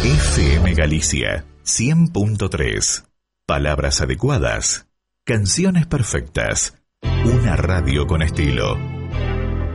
FM Galicia 100.3. Palabras adecuadas, canciones perfectas, una radio con estilo.